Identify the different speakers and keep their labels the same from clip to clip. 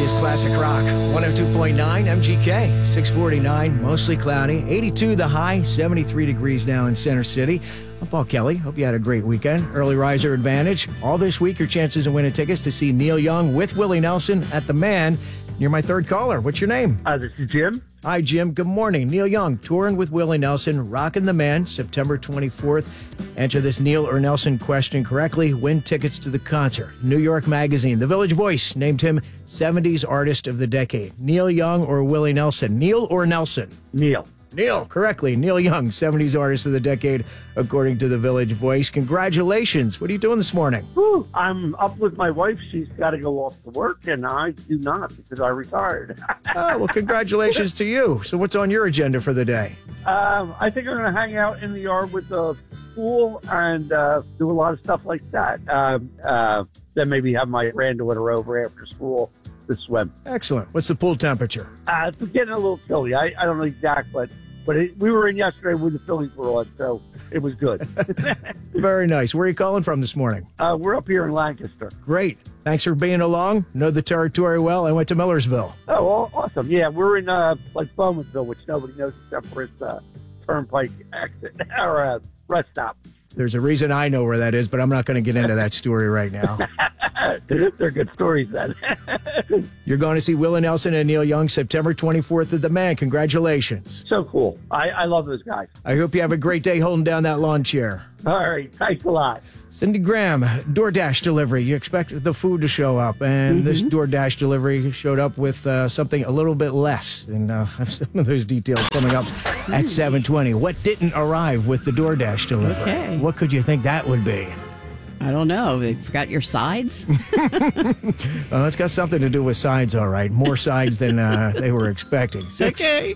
Speaker 1: is Classic Rock. 102.9 MGK, 649, mostly cloudy. 82 the high, 73 degrees now in Center City. I'm Paul Kelly. Hope you had a great weekend. Early riser advantage. All this week, your chances of winning tickets to see Neil Young with Willie Nelson at The Man. You're my third caller. What's your name?
Speaker 2: This is Jim.
Speaker 1: Hi, Jim. Good morning. Neil Young, touring with Willie Nelson, rocking The Man, September 24th. Answer this Neil or Nelson question correctly. Win tickets to the concert. New York Magazine, The Village Voice, named him 70s Artist of the Decade. Neil Young or Willie Nelson? Neil or Nelson?
Speaker 2: Neil.
Speaker 1: Neil, correctly. Neil Young, 70s Artist of the Decade, according to The Village Voice. Congratulations. What are you doing this morning?
Speaker 2: Whew, I'm up with my wife. She's got to go off to work, and I do not because I retired.
Speaker 1: Oh, well, congratulations to you. So what's on your agenda for the day?
Speaker 2: I think I'm going to hang out in the yard with the pool and do a lot of stuff like that. Then maybe have my granddaughter over after school to swim.
Speaker 1: Excellent. What's the pool temperature?
Speaker 2: It's getting a little chilly. I don't know exact, but we were in yesterday when the Phillies were on, so it was good.
Speaker 1: Very nice. Where are you calling from this morning?
Speaker 2: We're up here in Lancaster.
Speaker 1: Great. Thanks for being along. Know the territory well. I went to Millersville.
Speaker 2: Oh, awesome. Yeah, we're in Bowmansville, which nobody knows except for its turnpike exit or rest stop.
Speaker 1: There's a reason I know where that is, but I'm not going to get into that story right now.
Speaker 2: They're good stories, then.
Speaker 1: You're going to see Willie Nelson and Neil Young September 24th at The Man. Congratulations.
Speaker 2: So cool. I love those guys.
Speaker 1: I hope you have a great day holding down that lawn chair.
Speaker 2: All right. Thanks a lot.
Speaker 1: Cindy Graham, DoorDash delivery. You expect the food to show up, and this DoorDash delivery showed up with something a little bit less. And I have some of those details coming up at 7:20. What didn't arrive with the DoorDash delivery?
Speaker 3: Okay.
Speaker 1: What could you think that would be?
Speaker 3: I don't know. They forgot your sides?
Speaker 1: Well, it's got something to do with sides, all right. More sides than they were expecting.
Speaker 3: Okay.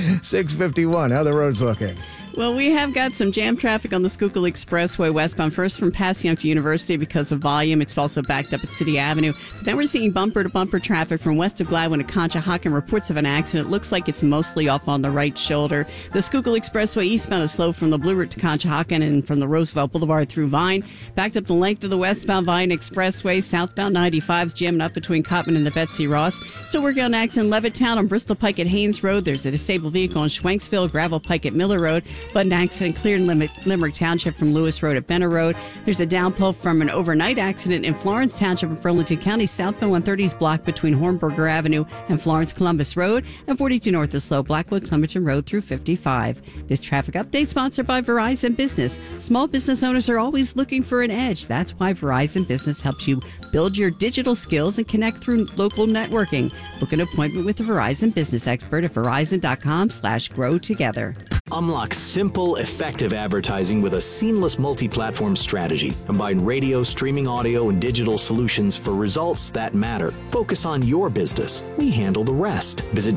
Speaker 1: 6:51. How are the roads looking?
Speaker 3: Well, we have got some jam traffic on the Schuylkill Expressway westbound, first from Passyunk to University because of volume. It's also backed up at City Avenue. But then we're seeing bumper-to-bumper traffic from west of Gladwin to Conshohocken. Reports of an accident. It looks like it's mostly off on the right shoulder. The Schuylkill Expressway eastbound is slow from the Blue Route to Conshohocken and from the Roosevelt Boulevard through Vine. Backed up the length of the westbound Vine Expressway. Southbound 95 is jamming up between Cottman and the Betsy Ross. Still working on an accident in Levittown on Bristol Pike at Haynes Road. There's a disabled vehicle on Schwenksville, Gravel Pike at Miller Road. But an accident cleared in Limerick Township from Lewis Road at Benner Road. There's a downpull from an overnight accident in Florence Township in Burlington County. Southbound 130 is blocked between Hornberger Avenue and Florence Columbus Road. And 42 North is slow, Blackwood Clementon Road through 55. This traffic update sponsored by Verizon Business. Small business owners are always looking for an edge. That's why Verizon Business helps you build your digital skills and connect through local networking. Book an appointment with a Verizon Business expert at verizon.com/grow together.
Speaker 4: Unlock simple, effective advertising with a seamless multi-platform strategy. Combine radio, streaming audio, and digital solutions for results that matter. Focus on your business. We handle the rest. Visit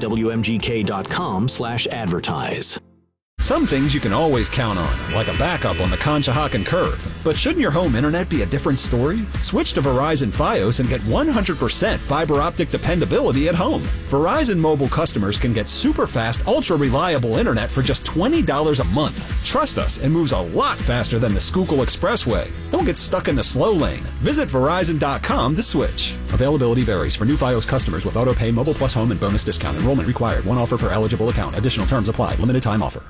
Speaker 4: WMGK.com/advertise.
Speaker 5: Some things you can always count on, like a backup on the Conshohocken Curve. But shouldn't your home internet be a different story? Switch to Verizon Fios and get 100% fiber optic dependability at home. Verizon mobile customers can get super fast, ultra reliable internet for just $20 a month. Trust us, it moves a lot faster than the Schuylkill Expressway. Don't get stuck in the slow lane. Visit Verizon.com to switch. Availability varies for new Fios customers with AutoPay, Mobile Plus Home, and bonus discount. Enrollment required. One offer per eligible account. Additional terms apply. Limited time offer.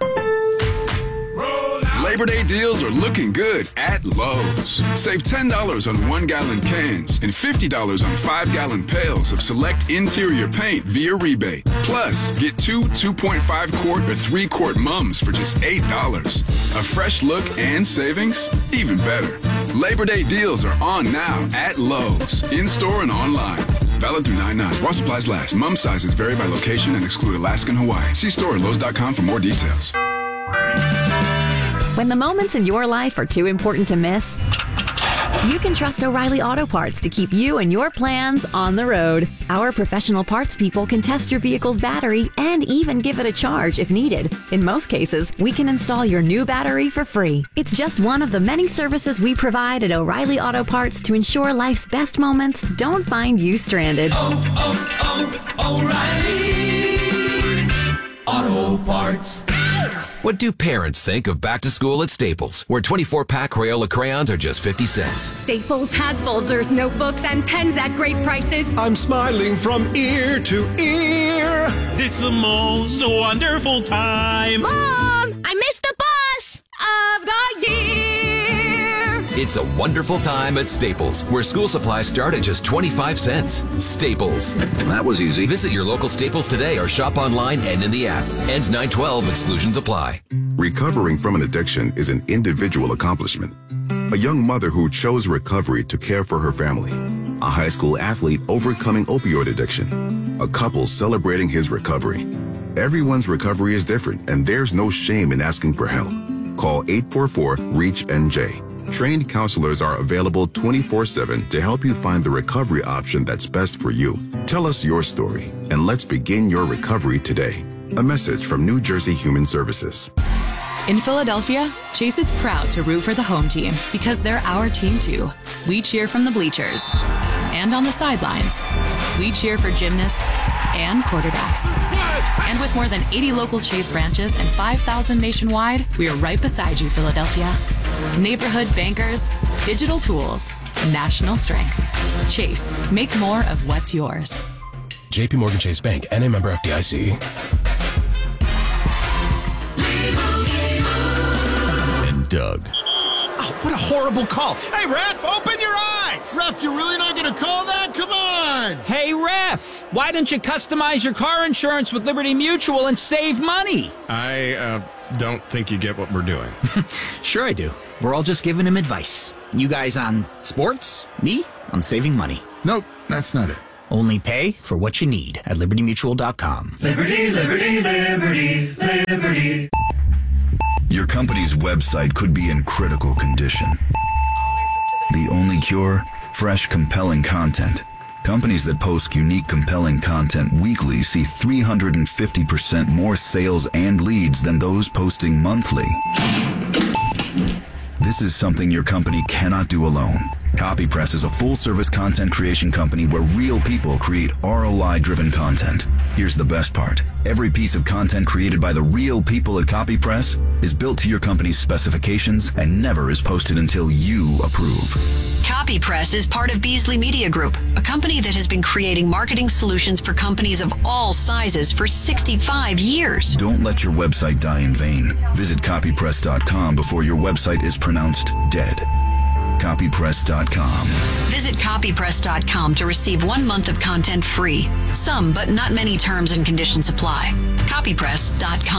Speaker 6: Labor Day deals are looking good at Lowe's. Save $10 on 1-gallon cans and $50 on 5-gallon pails of select interior paint via rebate. Plus, get 2.5-quart or 3-quart mums for just $8. A fresh look and savings? Even better. Labor Day deals are on now at Lowe's, in-store and online. Valid through 9/9. While supplies last. Mum sizes vary by location and exclude Alaska and Hawaii. See store at Lowe's.com for more details.
Speaker 7: When the moments in your life are too important to miss, you can trust O'Reilly Auto Parts to keep you and your plans on the road. Our professional parts people can test your vehicle's battery and even give it a charge if needed. In most cases, we can install your new battery for free. It's just one of the many services we provide at O'Reilly Auto Parts to ensure life's best moments don't find you stranded.
Speaker 8: O'Reilly Auto Parts. What do parents think of back to school at Staples, where 24-pack Crayola crayons are just 50 cents?
Speaker 9: Staples has folders, notebooks, and pens at great prices.
Speaker 10: I'm smiling from ear to ear.
Speaker 11: It's the most wonderful time.
Speaker 9: Mom, I missed the bus of the year.
Speaker 8: It's a wonderful time at Staples, where school supplies start at just 25 cents. Staples.
Speaker 12: That was easy.
Speaker 8: Visit your local Staples today or shop online and in the app. Ends 9/12. Exclusions apply.
Speaker 13: Recovering from an addiction is an individual accomplishment. A young mother who chose recovery to care for her family. A high school athlete overcoming opioid addiction. A couple celebrating his recovery. Everyone's recovery is different, and there's no shame in asking for help. Call 844-REACH-NJ. Trained counselors are available 24/7 to help you find the recovery option that's best for you. Tell us your story, and let's begin your recovery today. A message from New Jersey Human Services.
Speaker 14: In Philadelphia, Chase is proud to root for the home team because they're our team too. We cheer from the bleachers and on the sidelines. We cheer for gymnasts and quarterbacks. And with more than 80 local Chase branches and 5,000 nationwide, we are right beside you, Philadelphia. Neighborhood bankers, digital tools, national strength. Chase, make more of what's yours.
Speaker 15: JP Morgan Chase Bank, N.A. member FDIC.
Speaker 16: And Doug.
Speaker 17: Oh, what a horrible call. Hey, Ref, open your eyes.
Speaker 18: Ref, you're really not going to call that? Come on.
Speaker 19: Hey, Ref, why don't you customize your car insurance with Liberty Mutual and save money?
Speaker 20: I don't think you get what we're doing.
Speaker 21: Sure I do. We're all just giving him advice. You guys on sports, me on saving money.
Speaker 22: Nope, that's not it.
Speaker 21: Only pay for what you need at libertymutual.com.
Speaker 23: Liberty, liberty, liberty, liberty.
Speaker 24: Your company's website could be in critical condition. The only cure? Fresh, compelling content. Companies that post unique, compelling content weekly see 350% more sales and leads than those posting monthly. This is something your company cannot do alone. CopyPress is a full-service content creation company where real people create ROI-driven content. Here's the best part. Every piece of content created by the real people at CopyPress is built to your company's specifications and never is posted until you approve.
Speaker 25: CopyPress is part of Beasley Media Group, a company that has been creating marketing solutions for companies of all sizes for 65 years.
Speaker 24: Don't let your website die in vain. Visit copypress.com before your website is pronounced dead. Copypress.com.
Speaker 25: Visit copypress.com to receive 1 month of content free. Some, but not many terms and conditions apply. Copypress.com.